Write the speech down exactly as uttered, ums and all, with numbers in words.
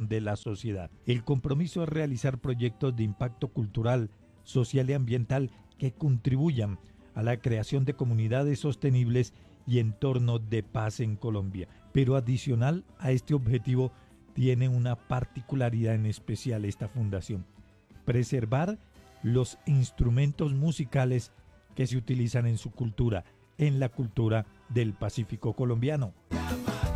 de la sociedad. El compromiso es realizar proyectos de impacto cultural, social y ambiental que contribuyan a la creación de comunidades sostenibles y entornos de paz en Colombia. Pero adicional a este objetivo, tiene una particularidad en especial esta fundación: preservar los instrumentos musicales que se utilizan en su cultura, en la cultura del Pacífico colombiano.